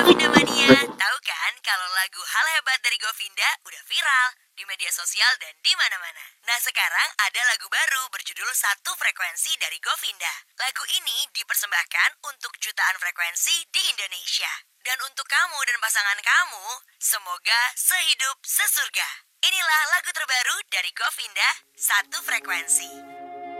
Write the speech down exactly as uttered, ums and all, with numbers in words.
Govinda Mania, tahu kan kalau lagu Hal Hebat dari Govinda udah viral di media sosial dan di mana-mana. Nah sekarang ada lagu baru berjudul Satu Frekuensi dari Govinda. Lagu ini dipersembahkan untuk jutaan frekuensi di Indonesia. Dan untuk kamu dan pasangan kamu, semoga sehidup sesurga. Inilah lagu terbaru dari Govinda, Satu Frekuensi.